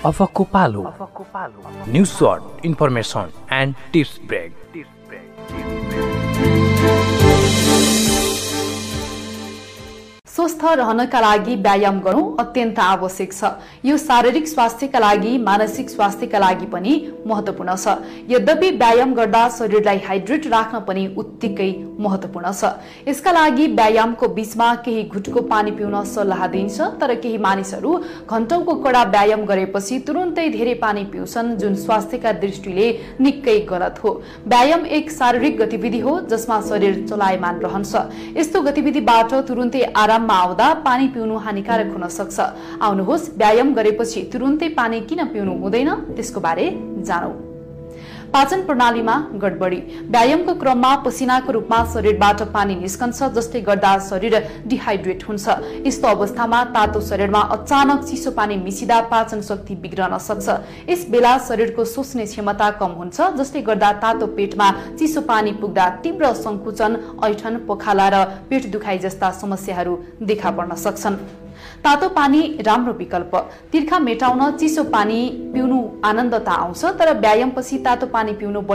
अफकको पालो news short information and tips brake. स्वस्थ रहनका लागि व्यायाम गर्नु अत्यन्त आवश्यक छ। यो शारीरिक स्वास्थ्यका लागि मानसिक स्वास्थ्यका लागि पनि महत्त्वपूर्ण छ। यद्यपि व्यायाम गर्दा शरीरलाई हाइड्रेट राख्न पनि उत्तिकै महत्त्वपूर्ण छ। यसका लागि व्यायामको बीचमा केही घुटको पानी पिउन सल्लाह दिइन्छ, तर केही मानिसहरू घण्टौको कडा व्यायाम गरेपछि तुरुन्तै धेरै पानी पिउँछन्, जुन स्वास्थ्यका दृष्टिले निकै गलत हो। व्यायाम एक शारीरिक गतिविधि हो जसमा शरीर चलायमान रहन्छ। यस्तो गतिविधिबाट तुरुन्तै आराम आउँदा पानी पिउनु हानिकारक हुन सक्छ। आउनुहोस्, व्यायाम गरेपछि तुरुन्तै पानी किन पिउनु हुँदैन त्यसको बारे जानौं। पाचन प्रणालीमा गडबडी। व्यायामको क्रममा पसिनाको रूपमा शरीरबाट पानी निस्कन्छ, जसले गर्दा शरीर डिहाइड्रेट हुन्छ। यस्तो अवस्थामा तातो शरीरमा अचानक चिसो पानी मिसिदा पाचन शक्ति बिग्रन सक्छ। यस बेला शरीरको सोच्ने क्षमता कम हुन्छ, जसले गर्दा तातो पेटमा चिसो पानी पुग्दा तीव्र संकुचन, ऐठन, पखाला र पेट दुखाइ जस्ता समस्याहरू देखा पर्न सक्छन्। तातो पानी राम्रो विकल्प। तिर्खा मेटाउन चिसो पानी पिउनु आनन्दता आउँछ, तर व्यायामपछि तातो पानी पिउनु